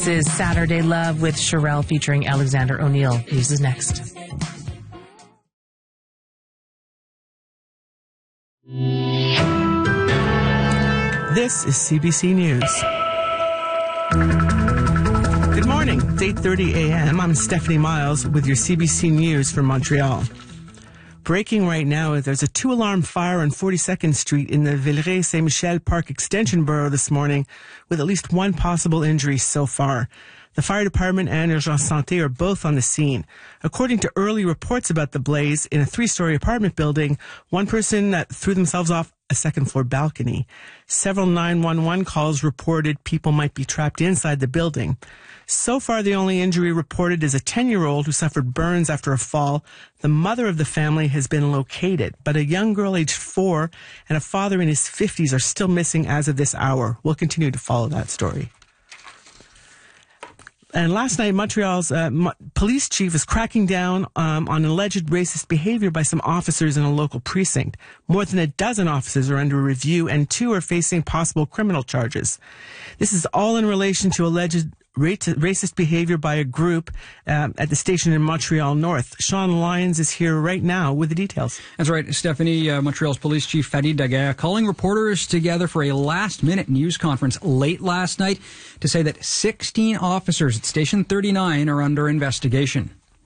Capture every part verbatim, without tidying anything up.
This is Saturday Love with Sherelle featuring Alexander O'Neill. News is next. This is C B C News. Good morning. It's eight thirty a.m. I'm Stephanie Miles with your C B C News from Montreal. Breaking right now, there's a two-alarm fire on forty-second Street in the Villeray-Saint-Michel Park Extension borough this morning, with at least one possible injury so far. The fire department and Urgence Santé are both on the scene. According to early reports about the blaze in a three-story apartment building, one person uh, threw themselves off a second-floor balcony. Several nine one one calls reported people might be trapped inside the building. So far, the only injury reported is a ten-year-old who suffered burns after a fall. The mother of the family has been located, but a young girl aged four and a father in his fifties are still missing as of this hour. We'll continue to follow that story. And last night, Montreal's uh, Mo- police chief is cracking down um, on alleged racist behavior by some officers in a local precinct. More than a dozen officers are under review, and two are facing possible criminal charges. This is all in relation to alleged racist behavior by a group um, at the station in Montreal North. Sean Lyons is here right now with the details. That's right, Stephanie. Uh, Montreal's police chief Fadi Daguerre calling reporters together for a last-minute news conference late last night to say that sixteen officers at Station thirty-nine are under investigation.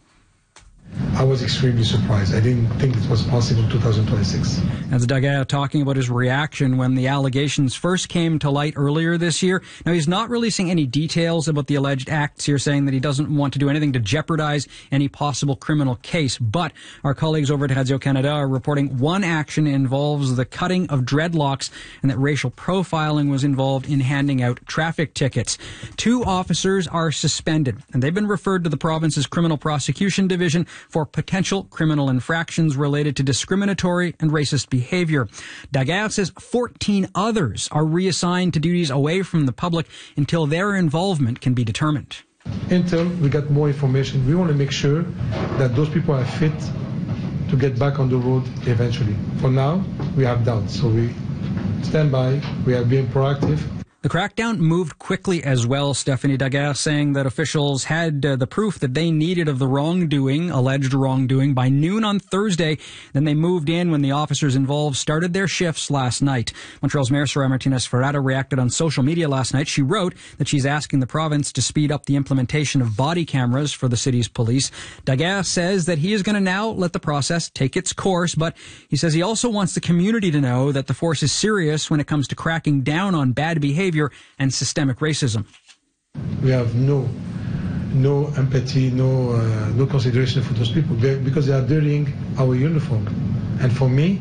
I was extremely surprised. I didn't think it was possible in two thousand twenty-six. As Daguerre talking about his reaction when the allegations first came to light earlier this year. Now, he's not releasing any details about the alleged acts here, saying that he doesn't want to do anything to jeopardize any possible criminal case. But our colleagues over at Radio-Canada are reporting one action involves the cutting of dreadlocks and that racial profiling was involved in handing out traffic tickets. Two officers are suspended, and they've been referred to the province's Criminal Prosecution Division for potential criminal infractions related to discriminatory and racist behavior. Daguerre says fourteen others are reassigned to duties away from the public until their involvement can be determined. Until we get more information, we want to make sure that those people are fit to get back on the road eventually. For now, we have doubts, so we stand by, we are being proactive. The crackdown moved quickly as well, Stephanie. Daguerre saying that officials had uh, the proof that they needed of the wrongdoing, alleged wrongdoing, by noon on Thursday. Then they moved in when the officers involved started their shifts last night. Montreal's Mayor Soraya Martinez-Ferrada reacted on social media last night. She wrote that she's asking the province to speed up the implementation of body cameras for the city's police. Daguerre says that he is going to now let the process take its course, but he says he also wants the community to know that the force is serious when it comes to cracking down on bad behavior and systemic racism. We have no no empathy, no uh, no consideration for those people because they are dirtying our uniform. And for me,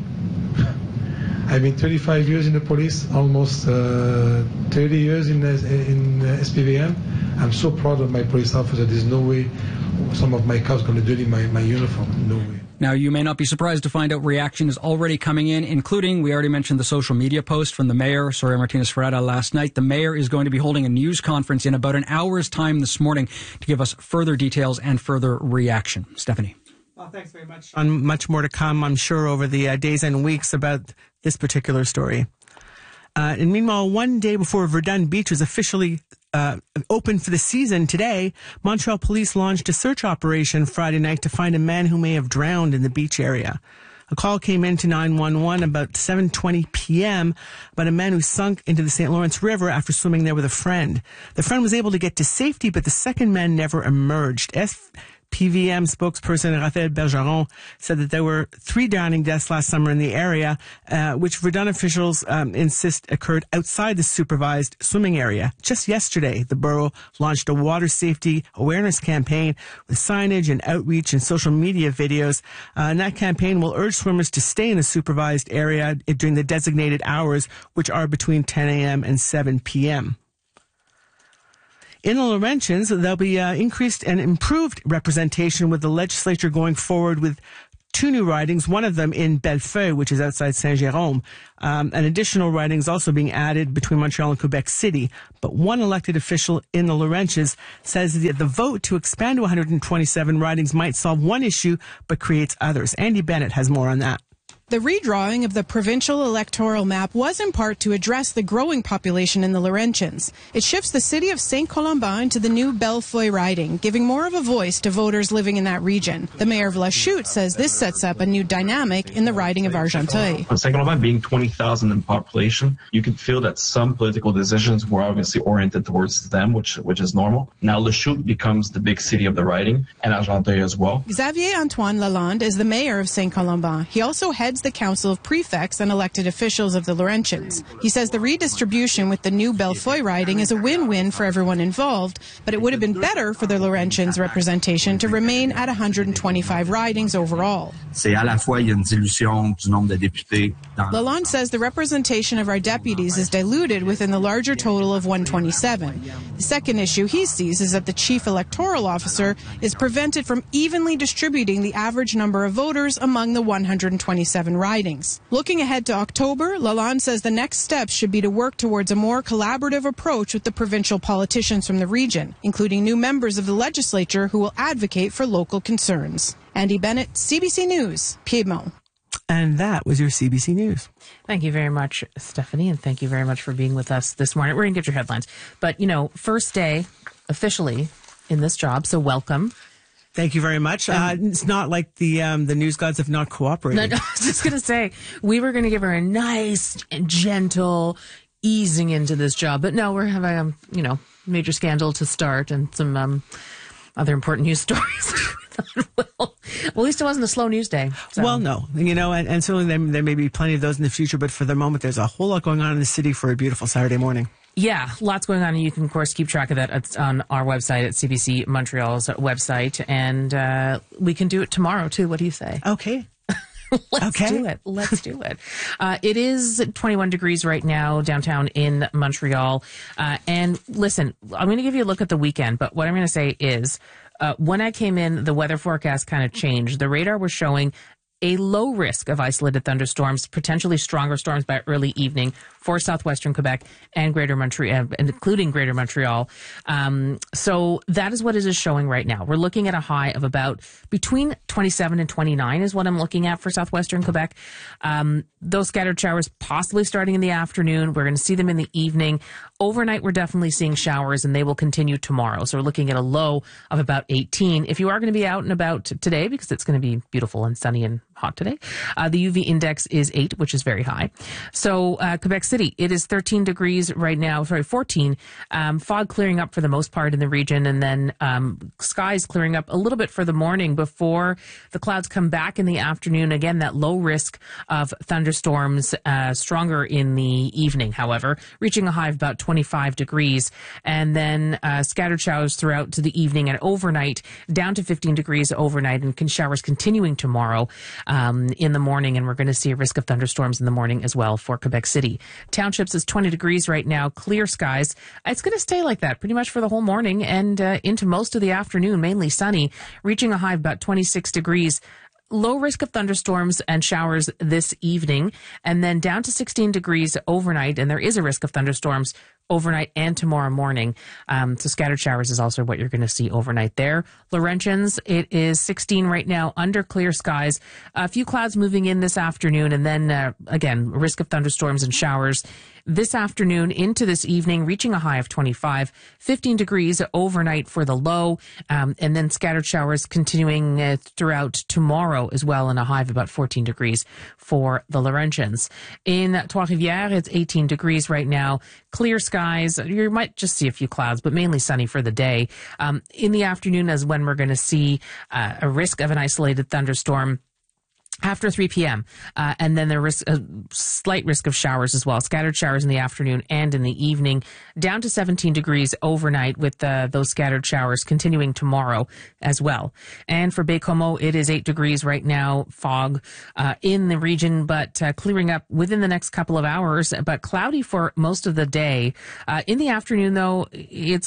I've been thirty-five years in the police, almost uh, thirty years in in uh, S P V M. I'm so proud of my police officer. There's no way some of my cops going to dirty my, my uniform. No way. Now, you may not be surprised to find out reaction is already coming in, including, we already mentioned the social media post from the mayor, Soraya Martinez-Ferrada, last night. The mayor is going to be holding a news conference in about an hour's time this morning to give us further details and further reaction. Stephanie. Well, thanks very much. On much more to come, I'm sure, over the uh, days and weeks about this particular story. Uh, and meanwhile, one day before Verdun Beach was officially uh, open for the season today, Montreal police launched a search operation Friday night to find a man who may have drowned in the beach area. A call came in to nine one one about seven twenty p.m. about a man who sunk into the Saint Lawrence River after swimming there with a friend. The friend was able to get to safety, but the second man never emerged. S- P V M spokesperson Raphaël Bergeron said that there were three drowning deaths last summer in the area, uh, which Verdun officials um, insist occurred outside the supervised swimming area. Just yesterday, the borough launched a water safety awareness campaign with signage and outreach and social media videos. Uh, and that campaign will urge swimmers to stay in the supervised area during the designated hours, which are between ten a.m. and seven p.m. In the Laurentians, there'll be uh, increased and improved representation with the legislature going forward with two new ridings, one of them in Bellefeuille, which is outside Saint-Jérôme. Um, and additional ridings also being added between Montreal and Quebec City. But one elected official in the Laurentians says that the vote to expand to one hundred twenty-seven ridings might solve one issue, but creates others. Andy Bennett has more on that. The redrawing of the provincial electoral map was in part to address the growing population in the Laurentians. It shifts the city of Saint-Colomban into the new Bellefeuille riding, giving more of a voice to voters living in that region. The mayor of Lachute says this sets up a new dynamic in the riding of Argenteuil. Saint-Colomban being twenty thousand in population, you can feel that some political decisions were obviously oriented towards them, which which is normal. Now Lachute becomes the big city of the riding, and Argenteuil as well. Xavier Antoine Lalonde is the mayor of Saint-Colomban. He also heads the Council of Prefects and elected officials of the Laurentians. He says the redistribution with the new Bellefeuille riding is a win-win for everyone involved, but it would have been better for the Laurentians' representation to remain at one hundred twenty-five ridings overall. Lalonde says the representation of our deputies is diluted within the larger total of one hundred twenty-seven. The second issue he sees is that the chief electoral officer is prevented from evenly distributing the average number of voters among the one hundred twenty-seven ridings. Looking ahead to October, Lalonde says the next steps should be to work towards a more collaborative approach with the provincial politicians from the region, including new members of the legislature who will advocate for local concerns. Andy Bennett, C B C News, Piedmont. And that was your C B C News. Thank you very much, Stephanie, and thank you very much for being with us this morning. We're going to get your headlines. But, you know, first day officially in this job, so welcome. Thank you very much. Uh, it's not like the um, the news gods have not cooperated. No, no, I was just going to say, we were going to give her a nice and gentle easing into this job. But no, we're having a, um, you know, major scandal to start and some um, other important news stories. well, well, at least it wasn't a slow news day. So. Well, no. You know, and, and certainly there, there may be plenty of those in the future. But for the moment, there's a whole lot going on in the city for a beautiful Saturday morning. Yeah, lots going on, and you can, of course, keep track of that at, on our website at C B C Montreal's website, and uh, we can do it tomorrow, too. What do you say? Okay. Let's okay. do it. Let's do it. Uh, it is twenty-one degrees right now downtown in Montreal, uh, and listen, I'm going to give you a look at the weekend, but what I'm going to say is uh, when I came in, the weather forecast kind of changed. The radar was showing a low risk of isolated thunderstorms, potentially stronger storms by early evening for southwestern Quebec and Greater Montreal, including Greater Montreal. Um, so that is what it is showing right now. We're looking at a high of about between twenty-seven and twenty-nine is what I'm looking at for southwestern Quebec. Um, those scattered showers possibly starting in the afternoon. We're going to see them in the evening. Overnight, we're definitely seeing showers, and they will continue tomorrow. So we're looking at a low of about eighteen. If you are going to be out and about today, because it's going to be beautiful and sunny and hot today, uh, the U V index is eight, which is very high. So uh, Quebec City, it is thirteen degrees right now, sorry, fourteen. Um, fog clearing up for the most part in the region, and then um, skies clearing up a little bit for the morning before the clouds come back in the afternoon. Again, that low risk of thunderstorms, uh, stronger in the evening, however, reaching a high of about twenty-five degrees, and then uh, scattered showers throughout to the evening and overnight, down to fifteen degrees overnight, and can showers continuing tomorrow um, in the morning, and we're going to see a risk of thunderstorms in the morning as well for Quebec City. Townships is twenty degrees right now, clear skies. It's going to stay like that pretty much for the whole morning and uh, into most of the afternoon, mainly sunny, reaching a high of about twenty-six degrees. Low risk of thunderstorms and showers this evening, and then down to sixteen degrees overnight, and there is a risk of thunderstorms overnight and tomorrow morning. Um, so scattered showers is also what you're going to see overnight there. Laurentians, it is sixteen right now under clear skies. A few clouds moving in this afternoon, and then uh, again, risk of thunderstorms and showers this afternoon into this evening, reaching a high of twenty-five, fifteen degrees overnight for the low, um, and then scattered showers continuing uh, throughout tomorrow as well, and a high of about fourteen degrees for the Laurentians. In Trois-Rivières, it's eighteen degrees right now, clear skies. You might just see a few clouds, but mainly sunny for the day. Um, in the afternoon is when we're going to see uh, a risk of an isolated thunderstorm after three p.m., uh, and then there is a slight risk of showers as well. Scattered showers in the afternoon and in the evening, down to seventeen degrees overnight with uh, those scattered showers continuing tomorrow as well. And for Baie-Comeau, it is eight degrees right now, fog uh, in the region, but uh, clearing up within the next couple of hours, but cloudy for most of the day. Uh, in the afternoon, though, it's going to be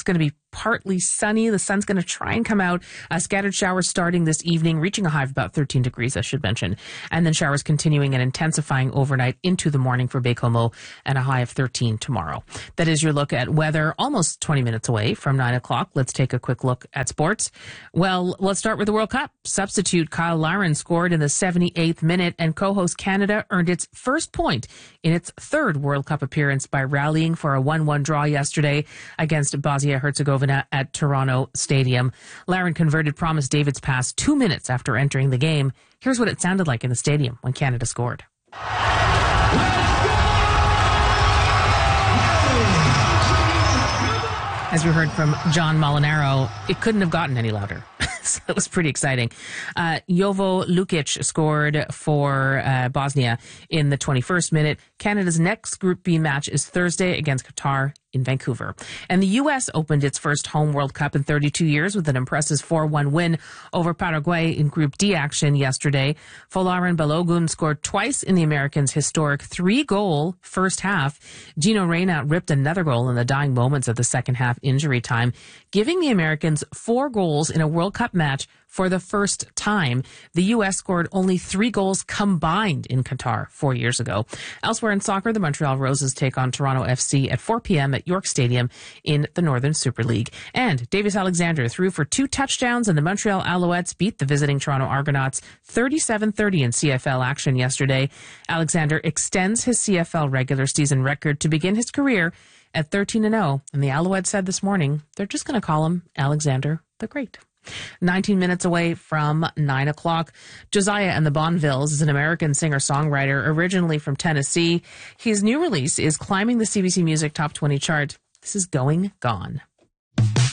partly sunny. The sun's going to try and come out. Uh, scattered showers starting this evening, reaching a high of about thirteen degrees, I should mention. And then showers continuing and intensifying overnight into the morning for Baie-Comeau, and a high of thirteen tomorrow. That is your look at weather, almost twenty minutes away from nine o'clock. Let's take a quick look at sports. Well, let's start with the World Cup. Substitute Kyle Larin scored in the seventy-eighth minute, and co-host Canada earned its first point in its third World Cup appearance by rallying for a one one draw yesterday against Bosnia-Herzegovina at Toronto Stadium. Larin converted Promise David's pass two minutes after entering the game. Here's what it sounded like in the stadium when Canada scored. As we heard from John Molinaro, it couldn't have gotten any louder. So it was pretty exciting. Uh, Jovo Lukic scored for uh, Bosnia in the twenty-first minute. Canada's next Group B match is Thursday against Qatar in Vancouver. And the U S opened its first home World Cup in thirty-two years with an impressive four one win over Paraguay in Group D action yesterday. Folarin Balogun scored twice in the Americans' historic three-goal first half. Gino Reyna ripped another goal in the dying moments of the second half injury time, giving the Americans four goals in a World Cup match for the first time. The U S scored only three goals combined in Qatar four years ago. Elsewhere in soccer, the Montreal Roses take on Toronto F C at four p.m. at York Stadium in the Northern Super League. And Davis Alexander threw for two touchdowns, and the Montreal Alouettes beat the visiting Toronto Argonauts thirty-seven thirty in C F L action yesterday. Alexander extends his C F L regular season record to begin his career at thirteen and oh, and the Alouettes said this morning they're just going to call him Alexander the Great. nineteen minutes away from nine o'clock. Josiah and the Bonvilles is an American singer-songwriter originally from Tennessee. His new release is climbing the C B C Music Top twenty chart. This is Going Gone.